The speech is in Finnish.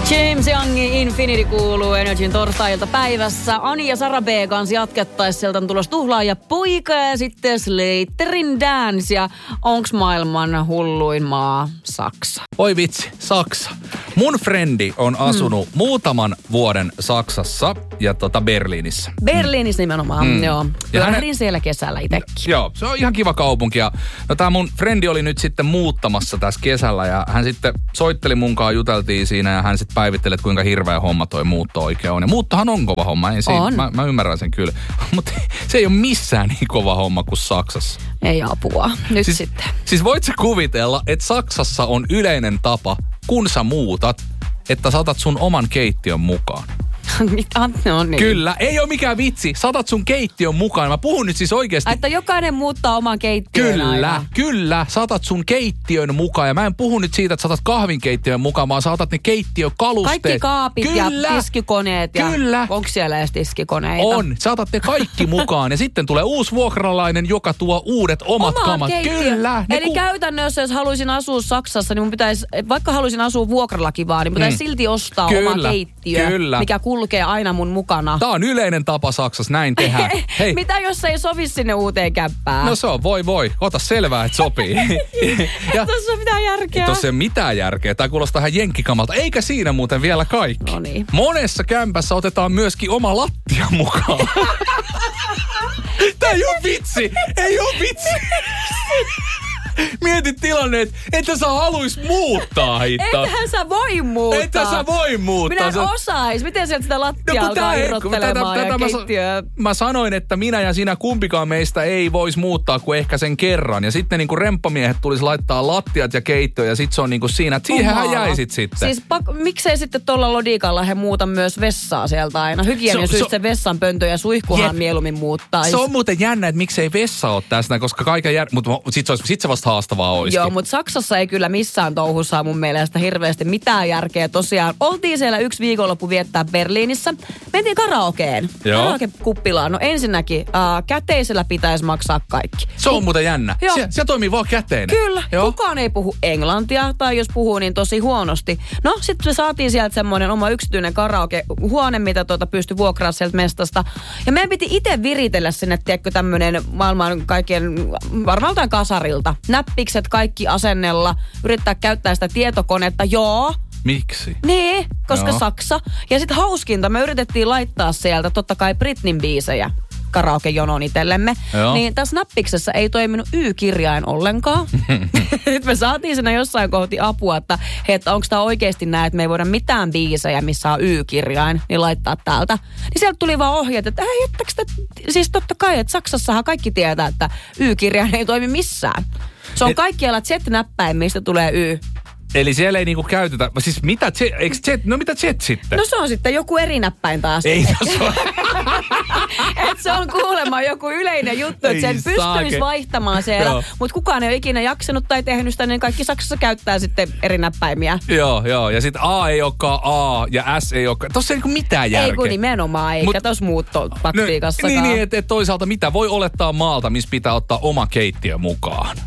James Youngin Infinity kuuluu Energyn torstai-ilta päivässä. Ani ja Sara B kanssa jatkettaisiin. Sieltä on tulossa Tuhlaaja poika ja sitten Slaterin Dance. Ja onks maailman hulluin maa Saksa? Oi vitsi, Saksa. Mun frendi on asunut muutaman vuoden Saksassa ja Berliinissä. Berliinissä nimenomaan, joo. Pyörähdin siellä kesällä itsekin. Joo, se on ihan kiva kaupunki. Ja, tää mun frendi oli nyt sitten muuttamassa tässä kesällä ja hän sitten soitteli munkaan, juteltiin siinä ja hän sitten päivitteli, että kuinka hirveä homma toi muutto oikein on. Ja muuttohan on kova homma, ei siinä, mä ymmärrän sen kyllä. Mutta se ei ole missään niin kova homma kuin Saksassa. Ei apua, nyt sitten. Siis voit sä kuvitella, että Saksassa on yleinen tapa, kun sä muutat, että saatat sun oman keittiön mukaan. Mitä? No niin. Kyllä, ei ole mikään vitsi. Saatat sun keittiön mukaan. Mä puhun nyt siis oikeasti. Että jokainen muuttaa oman keittiön aina. Kyllä. Saatat sun keittiön mukaan. Ja mä en puhu nyt siitä, että saatat kahvinkeittiön mukaan, vaan saatat ne keittiökalusteet. Kaikki kaapit kyllä, ja tiskikoneet. Kyllä. Ja onko siellä edes tiskikoneita? On. Saatat ne kaikki mukaan. Ja sitten tulee uusi vuokralainen, joka tuo uudet omat kamat. Kyllä. Eli käytännössä, jos haluaisin asua Saksassa, niin mun pitäisi, vaikka haluaisin asua vuokrallakin vaan, niin pitäisi silti ostaa oma keittiö. Kyllä. Mikä kulkee aina mun mukana. Tää on yleinen tapa Saksassa, näin tehdään. Hei. Mitä jos ei sovi sinne uuteen kämppään? No se on, voi. Ota selvää, että sopii. Tuossa on mitään järkeä. Tuossa ei ole mitään järkeä. Tää kuulostaa ihan jenkkikamalta. Eikä siinä muuten vielä kaikki. No niin. Monessa kämpässä otetaan myöskin oma lattia mukaan. Tää ei ole vitsi. Ei ole vitsi. Mietit tilanne, että sä haluis muuttaa hittaa. Ethän sä voi muuttaa. Minä en osais. Miten sieltä sitä lattia alkaa irrottelemaan ja keittiöä? Mä sanoin, että minä ja sinä kumpikaan meistä ei vois muuttaa kuin ehkä sen kerran. Ja sitten niinku remppamiehet tulisi laittaa lattiat ja keittiö ja sit se on niinku siinä, että siihenhän jäisit sitten. Siis miksei sitten tuolla logiikalla he muuta myös vessaa sieltä aina? Hygienian syystä vessan pöntö ja suihkuhan mieluummin muuttaa. Se on muuten jännä, että miksei vessa ole tästä, koska kaiken mutta sit se vasta haastavaa olisikin. Joo, mutta Saksassa ei kyllä missään touhussa mun mielestä hirveästi mitään järkeä. Tosiaan oltiin siellä yksi viikonloppu viettää Berliinissä. Mentiin karaokeen. Karaoke-kuppilaan. No ensinnäkin käteisellä pitäisi maksaa kaikki. Se on muuten jännä. Se toimii vaan käteinen. Kyllä. Joo. Kukaan ei puhu englantia tai jos puhuu niin tosi huonosti. No sitten me saatiin sieltä semmoinen oma yksityinen karaoke-huone, mitä pystyi vuokraamaan sieltä mestasta. Ja meidän piti itse viritellä sinne, tiedätkö, tämmöinen maailman kaikkien varmaltaan kasarilta. Näppikset kaikki asennella, yrittää käyttää sitä tietokonetta, joo. Miksi? Niin, koska joo. Saksa. Ja sitten hauskinta, me yritettiin laittaa sieltä totta kai Britneyn biisejä karaoke-jonon itsellemme. Joo. Niin tässä nappiksessa ei toiminut Y-kirjain ollenkaan. Nyt me saatiin siinä jossain kohti apua, että onko tämä oikeasti näin, että me ei voida mitään biisejä, missä on Y-kirjain, niin laittaa täältä. Niin sieltä tuli vaan ohjeet, että siis totta kai, että Saksassahan kaikki tietää, että Y-kirjain ei toimi missään. Se on kaikkialla Z-näppäin, mistä tulee Y. Eli siellä ei niinku käytetä, siis mitä Z, mitä Z sitten? No se on sitten joku eri näppäin taas. Ei se ole. Et se on kuulemma joku yleinen juttu, että sen pystyisi vaihtamaan siellä. Mutta kukaan ei ole ikinä jaksanut tai tehnyt sitä, niin kaikki Saksassa käyttää sitten eri näppäimiä. Joo. Ja sitten A ei olekaan A ja S ei olekaan. Tossa ei niinku mitään järkeä. Ei kun nimenomaan, eikä tossa muuttotaktiikassakaan. Niin, että toisaalta mitä voi olettaa maalta, missä pitää ottaa oma keittiö mukaan.